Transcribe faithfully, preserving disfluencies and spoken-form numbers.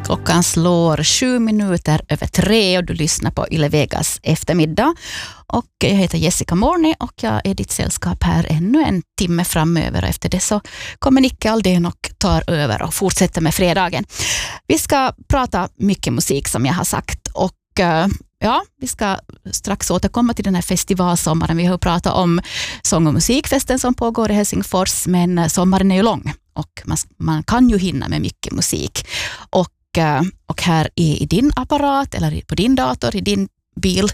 Klockan slår sju minuter över tre och du lyssnar på Yle Vegas eftermiddag. Och jag heter Jessica Morni och jag är ditt sällskap här ännu en timme framöver. Och efter det så kommer Nicke Aldén och tar över och fortsätter med fredagen. Vi ska prata mycket musik som jag har sagt och ja, vi ska strax återkomma till den här festivalsommaren. Vi har pratat om sång- och musikfesten som pågår i Helsingfors, men sommaren är ju lång och man, man kan ju hinna med mycket musik. Och, och här i, i din apparat eller på din dator, i din bil